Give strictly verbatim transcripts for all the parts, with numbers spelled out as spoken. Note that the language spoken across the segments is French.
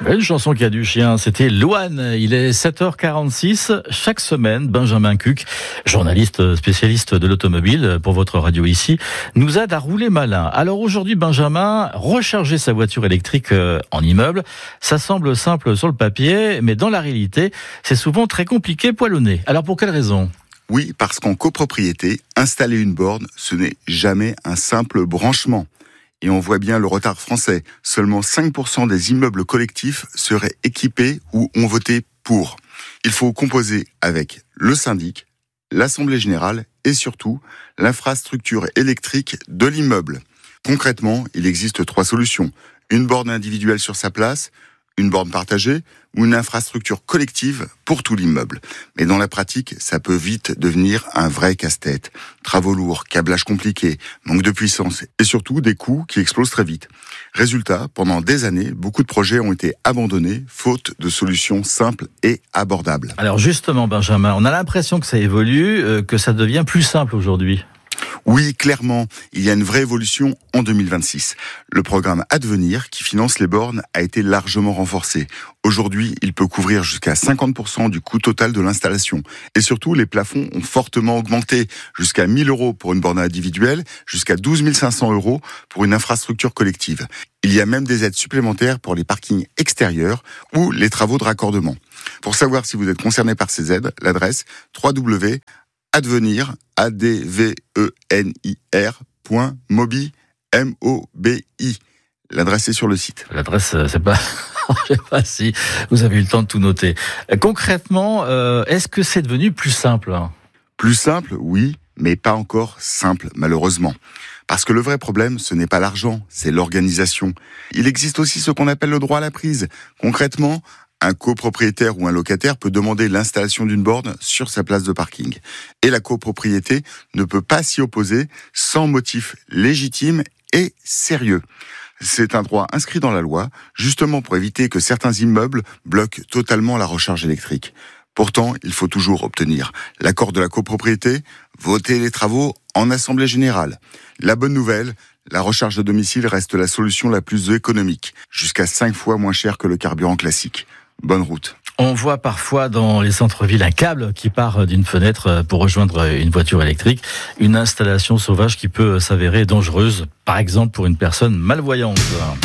Une chanson qui a du chien, c'était Louane. Il est sept heures quarante-six. Chaque semaine, Benjamin Cuc, journaliste spécialiste de l'automobile pour votre radio ici, nous aide à rouler malin. Alors aujourd'hui, Benjamin, recharger sa voiture électrique en immeuble, ça semble simple sur le papier, mais dans la réalité, c'est souvent très compliqué, poilonné. Alors pour quelle raison ? Oui, parce qu'en copropriété, installer une borne, ce n'est jamais un simple branchement. Et on voit bien le retard français. Seulement cinq pour cent des immeubles collectifs seraient équipés ou ont voté pour. Il faut composer avec le syndic, l'assemblée générale et surtout l'infrastructure électrique de l'immeuble. Concrètement, il existe trois solutions. Une borne individuelle sur sa place, une borne partagée ou une infrastructure collective pour tout l'immeuble. Mais dans la pratique, ça peut vite devenir un vrai casse-tête. Travaux lourds, câblage compliqué, manque de puissance et surtout des coûts qui explosent très vite. Résultat, pendant des années, beaucoup de projets ont été abandonnés faute de solutions simples et abordables. Alors justement, Benjamin, on a l'impression que ça évolue, euh, que ça devient plus simple aujourd'hui. Oui, clairement, il y a une vraie évolution en deux mille vingt-six. Le programme Advenir, qui finance les bornes, a été largement renforcé. Aujourd'hui, il peut couvrir jusqu'à cinquante pour cent du coût total de l'installation. Et surtout, les plafonds ont fortement augmenté, jusqu'à mille euros pour une borne individuelle, jusqu'à douze mille cinq cents euros pour une infrastructure collective. Il y a même des aides supplémentaires pour les parkings extérieurs ou les travaux de raccordement. Pour savoir si vous êtes concerné par ces aides, l'adresse w w w point advenir, A D V E N I R, point mobi, M O B I. L'adresse est sur le site. L'adresse, c'est pas... Je sais pas si vous avez eu le temps de tout noter. Concrètement, euh, est-ce que c'est devenu plus simple ? Plus simple, oui, mais pas encore simple, malheureusement. Parce que le vrai problème, ce n'est pas l'argent, c'est l'organisation. Il existe aussi ce qu'on appelle le droit à la prise. Concrètement, un copropriétaire ou un locataire peut demander l'installation d'une borne sur sa place de parking. Et la copropriété ne peut pas s'y opposer sans motif légitime et sérieux. C'est un droit inscrit dans la loi, justement pour éviter que certains immeubles bloquent totalement la recharge électrique. Pourtant, il faut toujours obtenir l'accord de la copropriété, voter les travaux en assemblée générale. La bonne nouvelle, la recharge à domicile reste la solution la plus économique, jusqu'à cinq fois moins cher que le carburant classique. Bonne route. On voit parfois dans les centres-villes un câble qui part d'une fenêtre pour rejoindre une voiture électrique. Une installation sauvage qui peut s'avérer dangereuse, par exemple pour une personne malvoyante.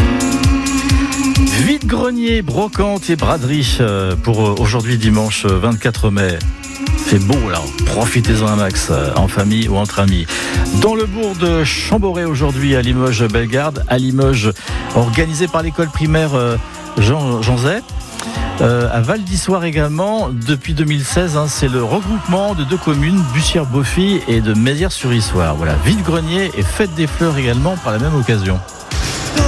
Vide-grenier, brocante et braderie pour aujourd'hui dimanche vingt-quatre mai. C'est beau, alors profitez-en un max, en famille ou entre amis. Dans le bourg de Chamboré aujourd'hui, à Limoges-Bellegarde, à Limoges, organisé par l'école primaire Jean, Jean Zay. Euh, à Val d'Issoire également, depuis deux mille seize, hein, c'est le regroupement de deux communes, Bussière-Beaufy et de Mézières-sur-Issoire. Voilà, vide-grenier et fête des fleurs également par la même occasion.